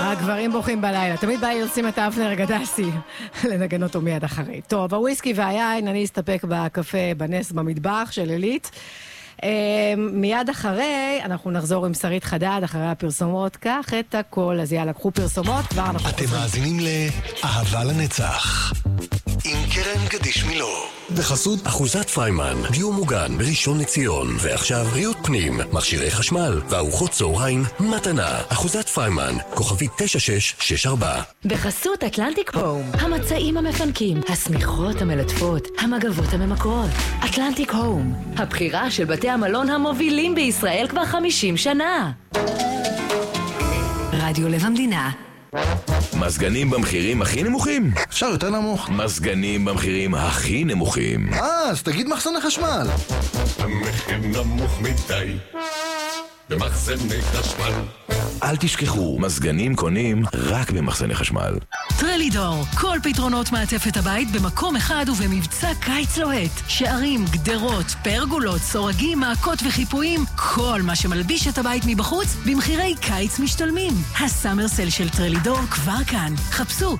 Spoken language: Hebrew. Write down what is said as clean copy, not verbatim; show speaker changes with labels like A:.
A: הגברים בוכים בלילה. תמיד בא לי לשים את אבנר גדסי לנגן אותו מיד אחרי. טוב, הוויסקי והיין, אני אסתפק בקפה בנס במטבח של אלית. מיד אחרי אנחנו נחזור עם שרית חדד אחרי הפרסומות. קח את הכל, אז יאללה, קחו פרסומות, כבר אנחנו
B: אתם מאזינים לאהבה לנצח עם קרן גדיש מילו בחסות אחוזת פריימן, דיור מוגן בראשון לציון. ועכשיו ריהוט פנים, מכשירי חשמל וארוחות צהריים מתנה. אחוזת פריימן, כוכבי 9664.
C: בחסות אטלנטיק הום, המצעים המפנקים, השמיכות המלטפות, המגבות הממקרות. אטלנטיק הום, הבחירה של בתי המלון המובילים בישראל כבר 50 שנה. רדיו לב המדינה.
D: מזגנים במחירים הכי נמוכים?
E: אפשר יותר נמוך.
D: מזגנים במחירים הכי נמוכים.
E: אז תגיד מחסני חשמל.
F: המחיר נמוך מדי במחסני חשמל.
D: אל תשכחו, מזגנים קונים רק במחסני חשמל.
G: טרלידור, כל פתרונות מעטפת הבית במקום אחד ובמבצע קיץ לוהט. שערים, גדרות, פרגולות, סורגים, מעקות וחיפויים, כל מה שמלביש את הבית מבחוץ במחירי קיץ משתלמים. הסאמר סל של טרלידור כבר כאן. חפשו